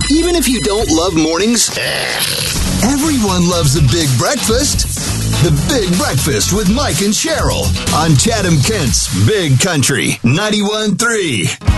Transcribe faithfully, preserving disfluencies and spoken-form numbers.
Even if you don't love mornings, everyone loves a big breakfast. The Big Breakfast with Mike and Cheryl on Chatham Kent's Big Country ninety-one point three.